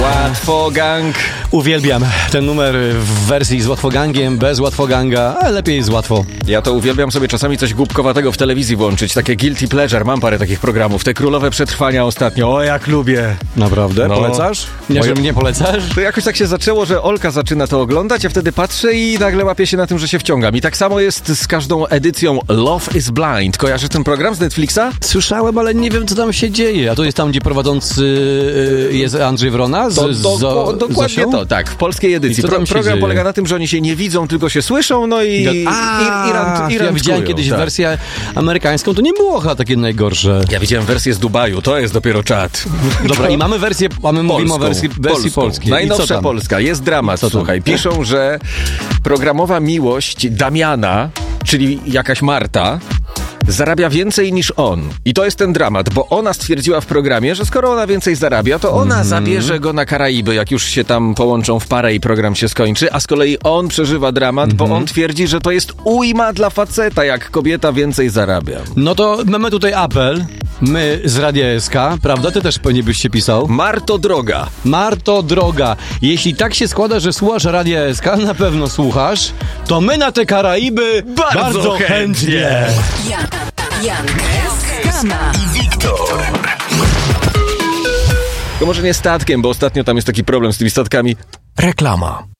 Łatwogang. Uwielbiam ten numer w wersji z Łatwogangiem, bez Łatwoganga, ale lepiej z Łatwo. Ja to uwielbiam sobie czasami coś głupkowatego w telewizji włączyć, takie guilty pleasure, mam parę takich programów, te Królowe Przetrwania ostatnio, o jak lubię. Naprawdę? No. Polecasz? Nie, że mnie polecasz? To jakoś tak się zaczęło, że Olka zaczyna to oglądać, a wtedy patrzę i nagle łapię się na tym, że się wciągam. I tak samo jest z każdą edycją Love is Blind. Kojarzysz ten program z Netflixa? Słyszałem, ale nie wiem, co tam się dzieje. A to jest tam, gdzie prowadzący jest Andrzej Wrona? Dokładnie to, tak, w polskiej edycji. Program dzieje? polega na tym, że oni się nie widzą, tylko się słyszą, no i ja widziałem kiedyś wersję amerykańską, to nie było chyba takie najgorsze. Ja widziałem wersję z Dubaju, to jest dopiero czad. Dobra, i mamy wersję, mówimy o wersji polskiej. Najnowsza polska, jest dramat, słuchaj. Piszą, że programowa miłość Damiana, czyli jakaś Marta, zarabia więcej niż on. I to jest ten dramat, bo ona stwierdziła w programie, że skoro ona więcej zarabia, to ona zabierze go na Karaiby, jak już się tam połączą w parę i program się skończy, a z kolei on przeżywa dramat, bo on twierdzi, że to jest ujma dla faceta, jak kobieta więcej zarabia. No to mamy tutaj apel. My z Radia SK, prawda? Ty też pewnie byś się pisał. Marto droga. Marto droga. Jeśli tak się składa, że słuchasz Radia SK, na pewno słuchasz, to my na te Karaiby bardzo chętnie. Jan, Skama i Wiktor. To może nie statkiem, bo ostatnio tam jest taki problem z tymi statkami. Reklama.